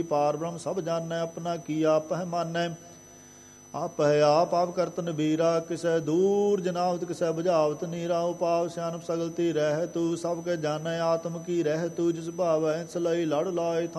ਪਾਰ ਬ੍ਰਹਮ ਸਭ ਜਾਣੈ, ਆਪਣਾ ਕੀ ਆਪ ਹੈ ਮਾਨੈ। ਆਪ ਹੈ ਆਪ ਆਪ ਕਰਤ ਨਬੀਰਾ, ਕਿਸੈ ਦੂਰ ਜਨਾਵਤ ਕਿਸੈ ਬੁਝਾਵਤ ਨੀਰਾ। ਉਪਾਵ ਸਿਆਨਪ ਸਗਲ ਤੀ ਰਹਿ ਤੂ, ਸਭ ਕੇ ਜਾਣੈ ਆਤਮ ਕੀ ਰਹਿ ਤੂ। ਜਿਸ ਭਾਵੈ ਸਲਈ ਲੜ ਲਾਏ